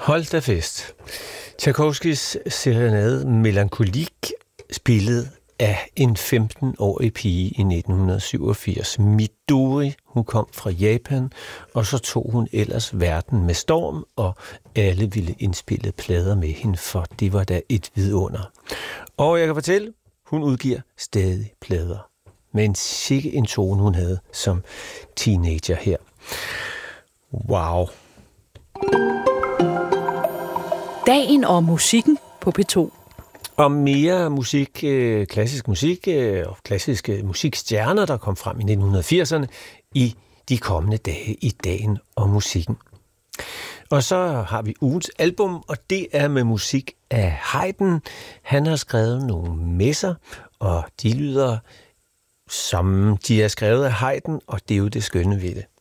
Hold da fest. Tchaikovskys serenade Melankolik, spillet af en 15-årig pige i 1987. Midori, hun kom fra Japan, og så tog hun ellers verden med storm, og alle ville indspille plader med hende, for det var da et vidunder. Og jeg kan fortælle, hun udgiver stadig plader. Men sikke en tone, hun havde som teenager her. Wow. Dagen og musikken på P2. Og mere musik, klassisk musik og klassiske musikstjerner, der kom frem i 1980'erne i de kommende dage i Dagen og musikken. Og så har vi ugens album, og det er med musik af Haydn. Han har skrevet nogle messer, og de lyder som de er skrevet af Haydn, og det er jo det skønne ved det.